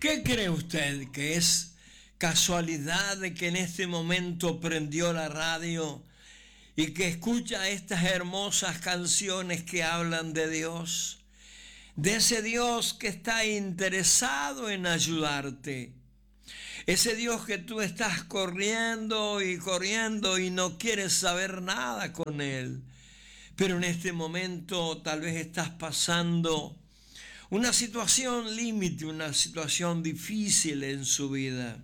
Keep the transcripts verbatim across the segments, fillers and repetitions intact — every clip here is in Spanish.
¿Qué cree usted? ¿Que es casualidad de que en este momento prendió la radio y que escucha estas hermosas canciones que hablan de Dios? De ese Dios que está interesado en ayudarte. Ese Dios que tú estás corriendo y corriendo y no quieres saber nada con Él. Pero en este momento tal vez estás pasando una situación límite, una situación difícil en su vida.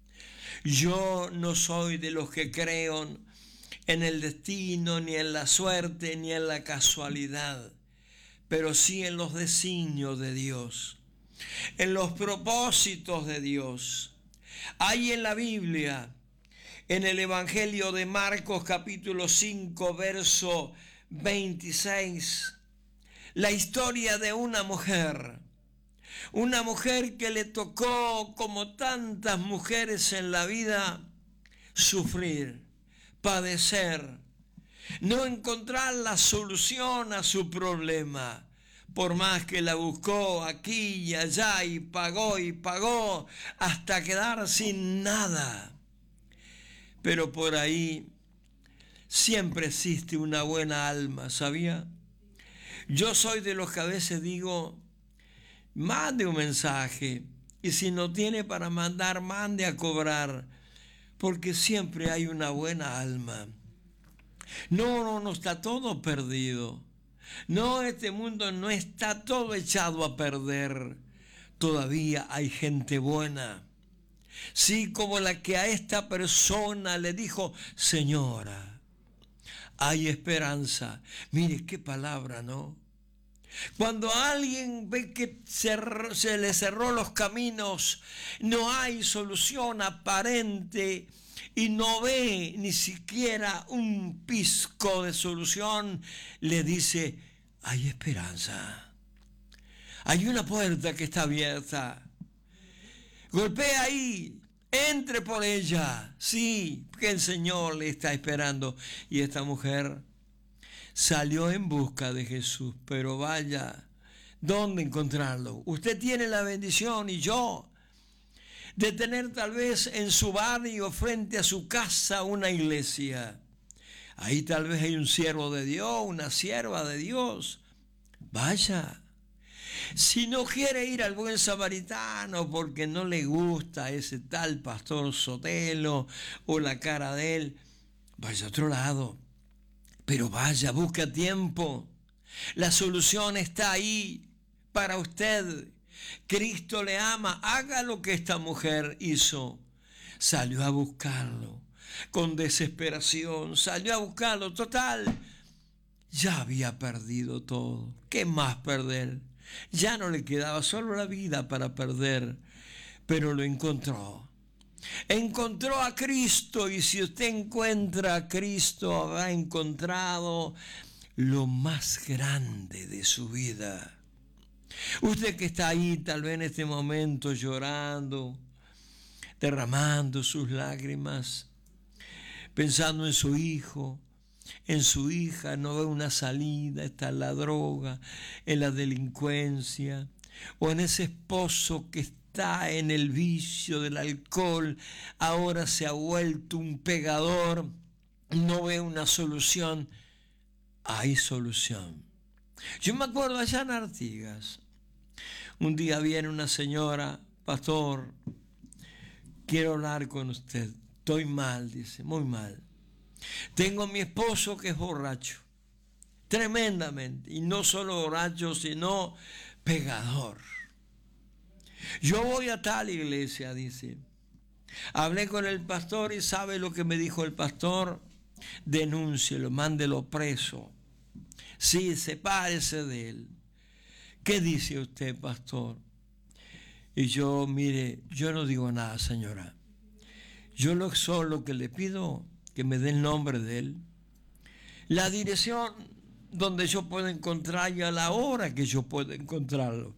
Yo no soy de los que creo en el destino, ni en la suerte, ni en la casualidad, pero sí en los designios de Dios, en los propósitos de Dios. Hay en la Biblia, en el Evangelio de Marcos capítulo cinco, verso veintiséis, la historia de una mujer, una mujer que le tocó, como tantas mujeres en la vida, sufrir, padecer, no encontrar la solución a su problema, por más que la buscó aquí y allá y pagó y pagó hasta quedar sin nada. Pero por ahí siempre existe una buena alma, ¿sabía? Yo soy de los que a veces digo, mande un mensaje, y si no tiene para mandar, mande a cobrar, porque siempre hay una buena alma. No, no, no está todo perdido. No, este mundo no está todo echado a perder. Todavía hay gente buena. Sí, como la que a esta persona le dijo, señora, hay esperanza. Mire qué palabra, ¿no? Cuando alguien ve que se, se le cerró los caminos, no hay solución aparente y no ve ni siquiera un pizco de solución, le dice, hay esperanza. Hay una puerta que está abierta. Golpea ahí, entre por ella. Sí, que el Señor le está esperando. Y esta mujer salió en busca de Jesús, pero vaya, ¿dónde encontrarlo? Usted tiene la bendición y yo de tener tal vez en su barrio, frente a su casa, una iglesia. Ahí tal vez hay un siervo de Dios, una sierva de Dios. Vaya. Si no quiere ir al buen samaritano porque no le gusta ese tal pastor Sotelo o la cara de él, vaya a otro lado. Pero vaya, busque a tiempo. La solución está ahí para usted. Cristo le ama. Haga lo que esta mujer hizo. Salió a buscarlo con desesperación. Salió a buscarlo. Total, ya había perdido todo. ¿Qué más perder? Ya no le quedaba solo la vida para perder. Pero lo encontró. Encontró a Cristo, y si usted encuentra a Cristo, habrá encontrado lo más grande de su vida. Usted que está ahí tal vez en este momento llorando, derramando sus lágrimas, pensando en su hijo, en su hija, no ve una salida, está en la droga, en la delincuencia, o en ese esposo que está está en el vicio del alcohol, ahora se ha vuelto un pegador, no ve una solución. Hay solución. Yo me acuerdo allá en Artigas, un día viene una señora, pastor, quiero hablar con usted, estoy mal, dice, muy mal. Tengo a mi esposo que es borracho, tremendamente, y no solo borracho, sino pegador. Yo voy a tal iglesia, dice. Hablé con el pastor y ¿sabe lo que me dijo el pastor? Denúncielo, mándelo preso. Sí, sepárese de él. ¿Qué dice usted, pastor? Y yo, mire, yo no digo nada, señora. Yo lo solo que le pido, que me dé el nombre de él, la dirección donde yo puedo encontrar y a la hora que yo pueda encontrarlo.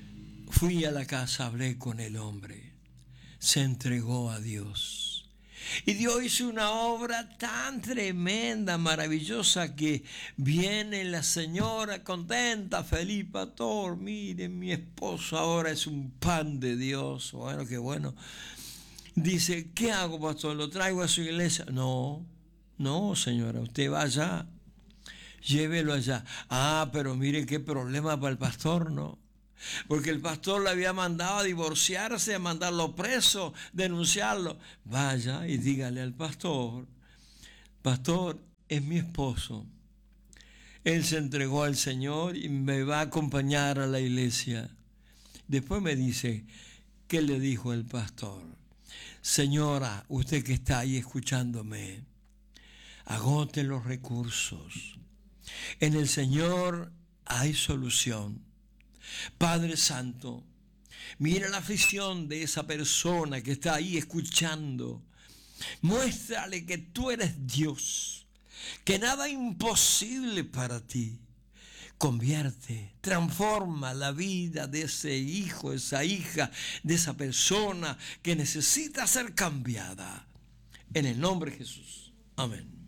Fui a la casa, hablé con el hombre, se entregó a Dios. Y Dios hizo una obra tan tremenda, maravillosa, que viene la señora contenta, feliz, pastor, mire, mi esposo ahora es un pan de Dios. Bueno, qué bueno. Dice, ¿qué hago, pastor? ¿Lo traigo a su iglesia? No, no, señora, usted va allá, llévelo allá. Ah, pero mire qué problema para el pastor, ¿no? Porque el pastor le había mandado a divorciarse, a mandarlo preso, denunciarlo. Vaya y dígale al pastor, pastor, es mi esposo. Él se entregó al Señor y me va a acompañar a la iglesia. Después me dice, ¿qué le dijo el pastor? Señora, usted que está ahí escuchándome, agote los recursos. En el Señor hay solución. Padre Santo, mira la aflicción de esa persona que está ahí escuchando. Muéstrale que tú eres Dios, que nada es imposible para ti. Convierte, transforma la vida de ese hijo, esa hija, de esa persona que necesita ser cambiada. En el nombre de Jesús. Amén.